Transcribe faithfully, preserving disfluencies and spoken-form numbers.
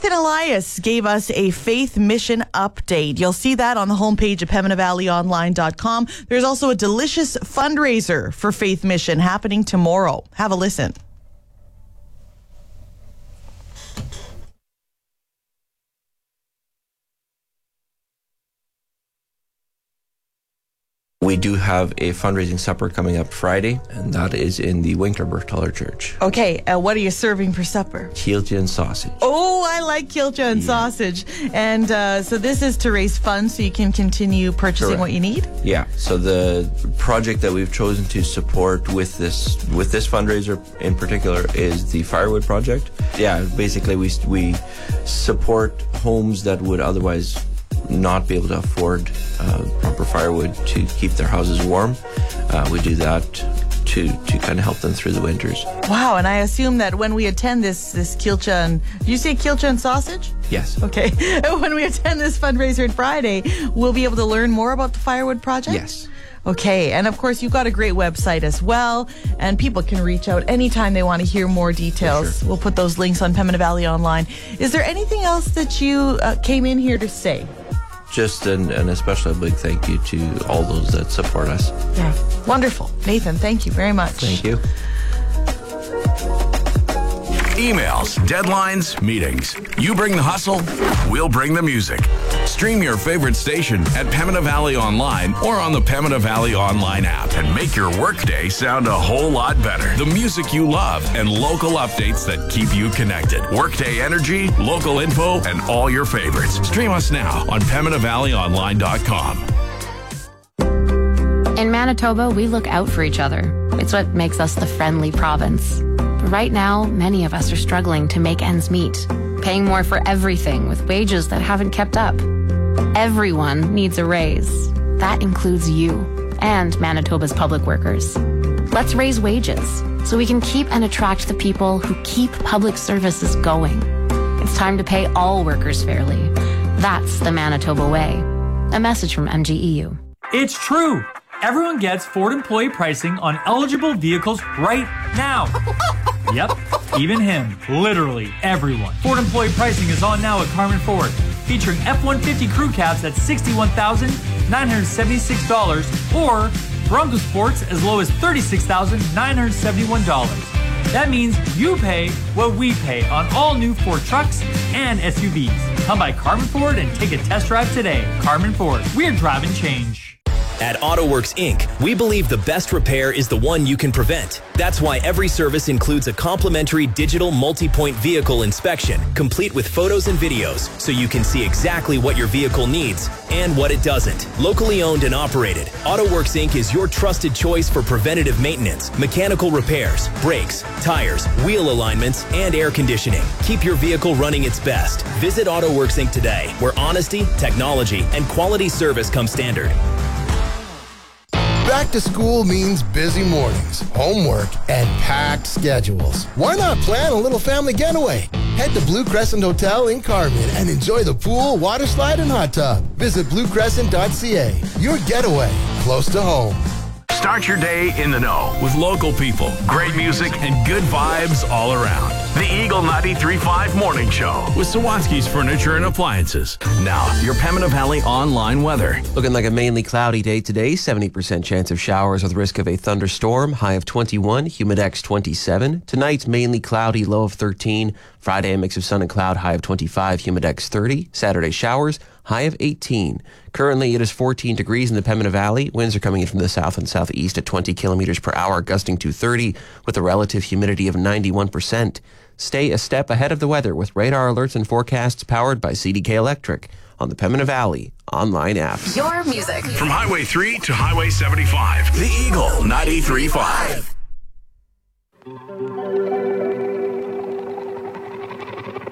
Nathan Elias gave us a faith mission update. You'll see that on the homepage of Pembina Valley Online dot com. There's also a delicious fundraiser for Faith Mission happening tomorrow. Have a listen. We do have a fundraising supper coming up Friday, and that is in the Winkler Bertaller Church. Okay, uh, what are you serving for supper? Kilja and sausage. Oh, I like kilja and yeah. sausage. And uh, so this is to raise funds so you can continue purchasing Correct. What you need? Yeah, so the project that we've chosen to support with this with this fundraiser in particular is the firewood project. Yeah, basically we we support homes that would otherwise not be able to afford uh, proper firewood to keep their houses warm. Uh, we do that to to kind of help them through the winters. Wow, and I assume that when we attend this this kilja and, do you say kilja and sausage? Yes. Okay. When we attend this fundraiser on Friday, we'll be able to learn more about the firewood project? Yes. Okay, and of course you've got a great website as well, and people can reach out anytime they want to hear more details. Sure. We'll put those links on Pembina Valley Online. Is there anything else that you uh, came in here to say? Just an, an especially big thank you to all those that support us. Yeah, wonderful. Nathan, thank you very much. Thank you. Emails, deadlines, meetings. You bring the hustle, we'll bring the music. Stream your favorite station at Pembina Valley Online or on the Pembina Valley Online app and make your workday sound a whole lot better. The music you love and local updates that keep you connected. Workday energy, local info, and all your favorites. Stream us now on Pembina Valley Online dot com. In Manitoba, we look out for each other. It's what makes us the friendly province. But right now, many of us are struggling to make ends meet, paying more for everything with wages that haven't kept up. Everyone needs a raise. That includes you and Manitoba's public workers. Let's raise wages so we can keep and attract the people who keep public services going. It's time to pay all workers fairly. That's the Manitoba way. A message from M G E U. It's true. Everyone gets Ford employee pricing on eligible vehicles right now. Yep, even him. Literally everyone. Ford employee pricing is on now at Carmen Ford, featuring F one fifty crew cabs at sixty-one thousand nine hundred seventy-six dollars or Bronco Sports as low as thirty-six thousand nine hundred seventy-one dollars. That means you pay what we pay on all new Ford trucks and S U Vs. Come by Carmen Ford and take a test drive today. Carmen Ford, we're driving change. At AutoWorks Incorporated, we believe the best repair is the one you can prevent. That's why every service includes a complimentary digital multi-point vehicle inspection, complete with photos and videos, so you can see exactly what your vehicle needs and what it doesn't. Locally owned and operated, AutoWorks Incorporated is your trusted choice for preventative maintenance, mechanical repairs, brakes, tires, wheel alignments, and air conditioning. Keep your vehicle running its best. Visit AutoWorks Incorporated today, where honesty, technology, and quality service come standard. Back to school means busy mornings, homework, and packed schedules. Why not plan a little family getaway? Head to Blue Crescent Hotel in Carmen and enjoy the pool, water slide, and hot tub. Visit blue crescent dot c a. Your getaway, close to home. Start your day in the know with local people, great music, and good vibes all around. The Eagle ninety-three point five Morning Show with Sawatsky's Furniture and Appliances. Now, your Pembina Valley online weather. Looking like a mainly cloudy day today. seventy percent chance of showers with risk of a thunderstorm. High of twenty-one, humidex twenty-seven. Tonight's mainly cloudy, low of thirteen. Friday, a mix of sun and cloud, high of twenty-five, humidex thirty. Saturday, showers, high of eighteen. Currently, it is fourteen degrees in the Pembina Valley. Winds are coming in from the south and southeast at twenty kilometers per hour, gusting to thirty, with a relative humidity of ninety-one percent. Stay a step ahead of the weather with radar alerts and forecasts powered by C D K Electric on the Pembina Valley online app. Your music. From Highway three to Highway seventy-five, the Eagle ninety-three point five.